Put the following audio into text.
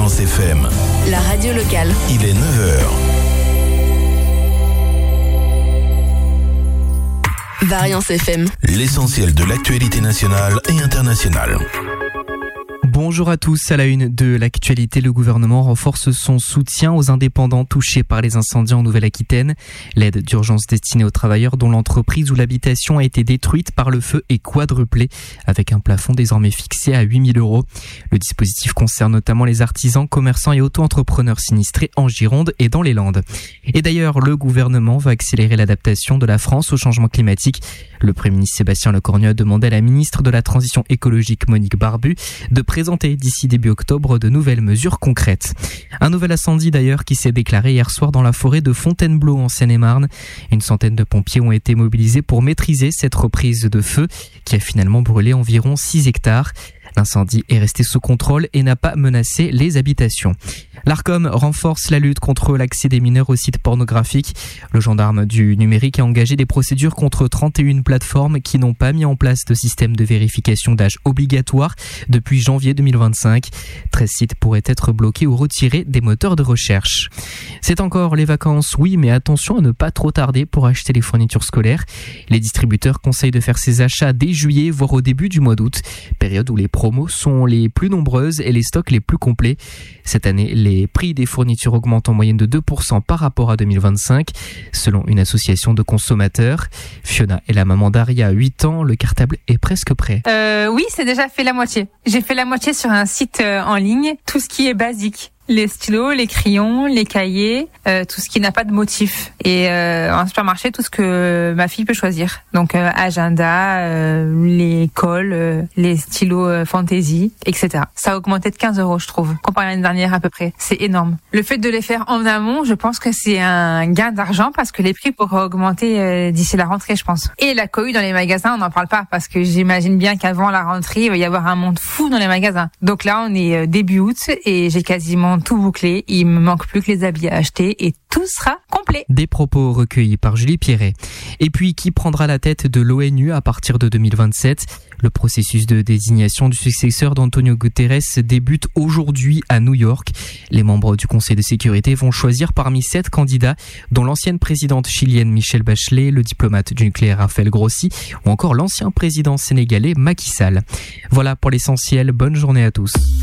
Variance FM. La radio locale. Il est 9h. Variance FM. L'essentiel de l'actualité nationale et internationale. Bonjour à tous. À la une de l'actualité, le gouvernement renforce son soutien aux indépendants touchés par les incendies en Nouvelle-Aquitaine. L'aide d'urgence destinée aux travailleurs dont l'entreprise ou l'habitation a été détruite par le feu est quadruplée, avec un plafond désormais fixé à 8 000 €. Le dispositif concerne notamment les artisans, commerçants et auto-entrepreneurs sinistrés en Gironde et dans les Landes. Et d'ailleurs, le gouvernement va accélérer l'adaptation de la France au changement climatique. Le Premier ministre Sébastien Lecornu a demandé à la ministre de la Transition écologique Monique Barbu de présenter d'ici début octobre de nouvelles mesures concrètes. Un nouvel incendie d'ailleurs qui s'est déclaré hier soir dans la forêt de Fontainebleau en Seine-et-Marne. Une centaine de pompiers ont été mobilisés pour maîtriser cette reprise de feu qui a finalement brûlé environ 6 hectares. L'incendie est resté sous contrôle et n'a pas menacé les habitations. L'Arcom renforce la lutte contre l'accès des mineurs aux sites pornographiques. Le gendarme du numérique a engagé des procédures contre 31 plateformes qui n'ont pas mis en place de système de vérification d'âge obligatoire depuis janvier 2025. 13 sites pourraient être bloqués ou retirés des moteurs de recherche. C'est encore les vacances, oui, mais attention à ne pas trop tarder pour acheter les fournitures scolaires. Les distributeurs conseillent de faire ses achats dès juillet, voire au début du mois d'août, période où les promos sont les plus nombreuses et les stocks les plus complets. Cette année, les prix des fournitures augmentent en moyenne de 2% par rapport à 2025, selon une association de consommateurs. Fiona est la maman d'Aria, 8 ans. Le cartable est presque prêt. Oui, c'est déjà fait la moitié. J'ai fait la moitié sur un site en ligne. Tout ce qui est basique. Les stylos, les crayons, les cahiers, tout ce qui n'a pas de motif. Et en supermarché, tout ce que ma fille peut choisir. Donc agenda, les cols, les stylos fantaisie, etc. Ça a augmenté de 15 €, je trouve, comparé à l'année dernière à peu près. C'est énorme. Le fait de les faire en amont, je pense que c'est un gain d'argent parce que les prix pourraient augmenter d'ici la rentrée, je pense. Et la cohue dans les magasins, on n'en parle pas parce que j'imagine bien qu'avant la rentrée, il va y avoir un monde fou dans les magasins. Donc là, on est début août et j'ai quasiment tout bouclé. Il me manque plus que les habits à acheter et tout sera complet. Des propos recueillis par Julie Pierret. Et puis, qui prendra la tête de l'ONU à partir de 2027 ? Le processus de désignation du successeur d'Antonio Guterres débute aujourd'hui à New York. Les membres du Conseil de sécurité vont choisir parmi 7 candidats, dont l'ancienne présidente chilienne Michelle Bachelet, le diplomate du nucléaire Raphaël Grossi ou encore l'ancien président sénégalais Macky Sall. Voilà pour l'essentiel. Bonne journée à tous.